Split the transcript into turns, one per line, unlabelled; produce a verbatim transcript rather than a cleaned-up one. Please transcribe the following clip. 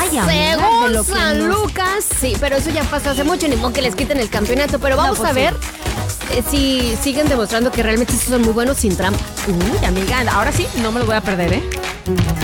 Ay, amiga, de
Según
lo que
San
nos-
Lucas, sí, pero eso ya pasó hace mucho, ni modo que les quiten el campeonato. Pero vamos
pues
a ver eh, si siguen demostrando que realmente sí son muy buenos sin trampa.
Uy, amiga, ahora sí, no me lo voy a perder, ¿eh?